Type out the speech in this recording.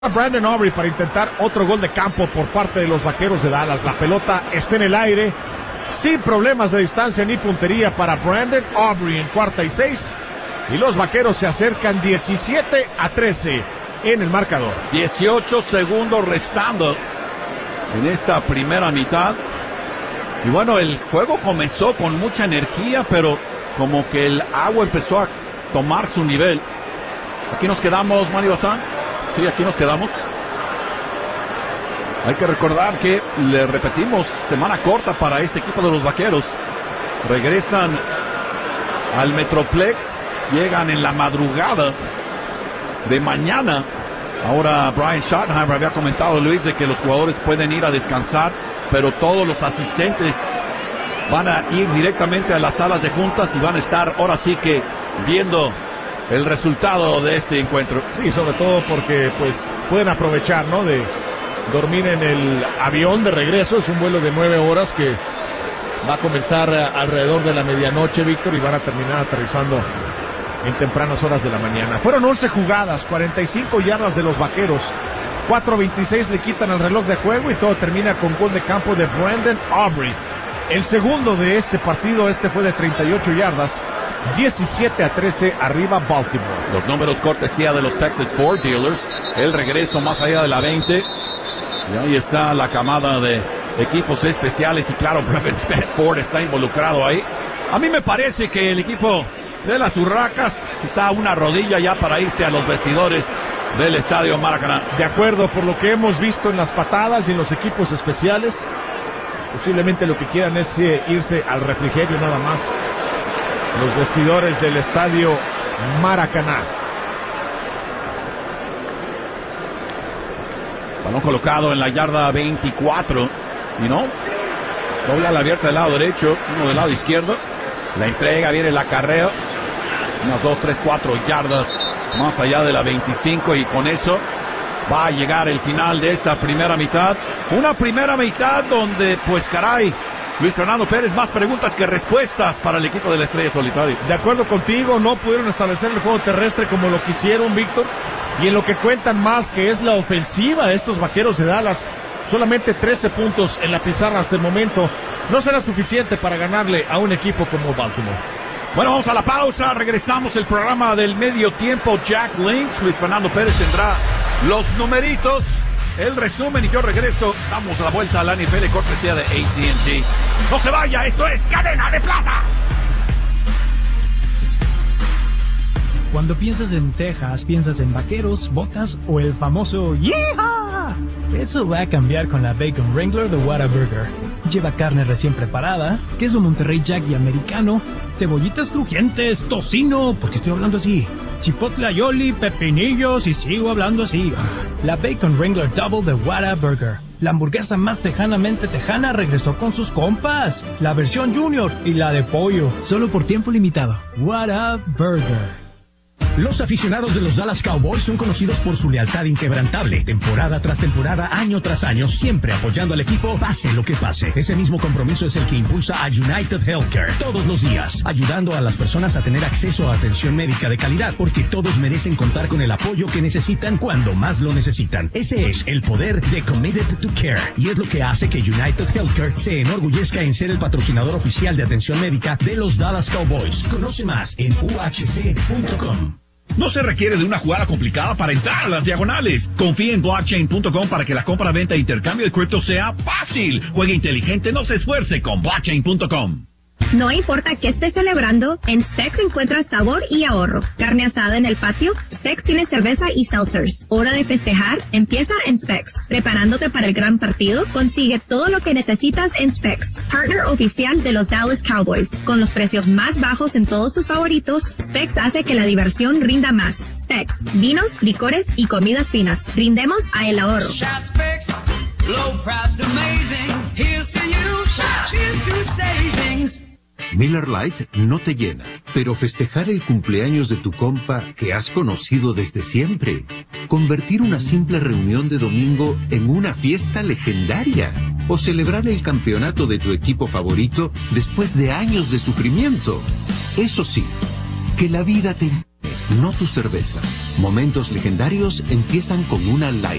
Brandon Aubrey para intentar otro gol de campo por parte de los Vaqueros de Dallas. La pelota está en el aire, sin problemas de distancia ni puntería para Brandon Aubrey en 4ª y 6. Y los Vaqueros se acercan 17-13 en el marcador. 18 segundos restando en esta primera mitad. Y bueno, el juego comenzó con mucha energía, pero como que el agua empezó a tomar su nivel. Aquí nos quedamos, Manny Bazán. Sí, aquí nos quedamos. Hay que recordar que, le repetimos, semana corta para este equipo de los Vaqueros. Regresan al Metroplex, llegan en la madrugada de mañana. Ahora Brian Schottenheimer había comentado, Luis, de que los jugadores pueden ir a descansar, pero todos los asistentes van a ir directamente a las salas de juntas y van a estar ahora sí que viendo el resultado de este encuentro. Sí, sobre todo porque pues pueden aprovechar, ¿no?, de dormir en el avión de regreso. Es un vuelo de 9 horas que va a comenzar alrededor de la medianoche, Víctor, y van a terminar aterrizando en tempranas horas de la mañana. Fueron 11 jugadas, 45 yardas de los Vaqueros, 4:26 le quitan al reloj de juego y todo termina con gol de campo de Brandon Aubrey. El segundo de este partido, fue de 38 yardas, 17-13 arriba Baltimore. Los números cortesía de los Texas Ford Dealers, el regreso más allá de la 20. Y ahí está la camada de equipos especiales y claro, Brevin Ford está involucrado ahí. A mí me parece que el equipo de las Urracas, quizá una rodilla ya para irse a los vestidores del Estadio Maracaná. De acuerdo, por lo que hemos visto en las patadas y en los equipos especiales, posiblemente lo que quieran es irse al refrigerio nada más. Los vestidores del Estadio Maracaná. Balón colocado en la yarda 24. Y no, doble a la abierta del lado derecho, uno del lado izquierdo. La entrega, viene el acarreo. Unas 2, 3, 4 yardas más allá de la 25 y con eso va a llegar el final de esta primera mitad. Una primera mitad donde, pues caray, Luis Fernando Pérez, más preguntas que respuestas para el equipo de la Estrella Solitaria. De acuerdo contigo, no pudieron establecer el juego terrestre como lo quisieron, Víctor. Y en lo que cuentan más, que es la ofensiva de estos Vaqueros de Dallas, solamente 13 puntos en la pizarra hasta el momento. No será suficiente para ganarle a un equipo como Baltimore. Bueno, vamos a la pausa, regresamos el programa del medio tiempo. Jack Links, Luis Fernando Pérez tendrá los numeritos, el resumen y yo regreso. Damos la vuelta a la NFL cortesía de AT&T. No se vaya, esto es Cadena de Plata. Cuando piensas en Texas, piensas en vaqueros, botas o el famoso ¡Yeehaw! Eso va a cambiar con la Bacon Wrangler de Whataburger. Lleva carne recién preparada, queso Monterrey Jack y americano, cebollitas crujientes, tocino, porque estoy hablando así, chipotle aioli, pepinillos y sigo hablando así. La Bacon Wrangler Double de Whataburger. La hamburguesa más tejanamente tejana regresó con sus compas. La versión Junior y la de pollo, solo por tiempo limitado. Whataburger. Los aficionados de los Dallas Cowboys son conocidos por su lealtad inquebrantable, temporada tras temporada, año tras año, siempre apoyando al equipo, pase lo que pase. Ese mismo compromiso es el que impulsa a United Healthcare todos los días, ayudando a las personas a tener acceso a atención médica de calidad, porque todos merecen contar con el apoyo que necesitan cuando más lo necesitan. Ese es el poder de Committed to Care, y es lo que hace que United Healthcare se enorgullezca en ser el patrocinador oficial de atención médica de los Dallas Cowboys. Conoce más en uhc.com. No se requiere de una jugada complicada para entrar a las diagonales. Confíe en blockchain.com para que la compra, venta e intercambio de cripto sea fácil. Juegue inteligente, no se esfuerce con blockchain.com. No importa qué estés celebrando, en Specs encuentras sabor y ahorro. Carne asada en el patio, Specs tiene cerveza y seltzers. Hora de festejar, empieza en Specs. Preparándote para el gran partido, consigue todo lo que necesitas en Specs. Partner oficial de los Dallas Cowboys. Con los precios más bajos en todos tus favoritos, Specs hace que la diversión rinda más. Specs, vinos, licores y comidas finas. Rindemos a el ahorro. Miller Lite no te llena, pero festejar el cumpleaños de tu compa que has conocido desde siempre. Convertir una simple reunión de domingo en una fiesta legendaria. O celebrar el campeonato de tu equipo favorito después de años de sufrimiento. Eso sí, que la vida te no tu cerveza. Momentos legendarios empiezan con una Light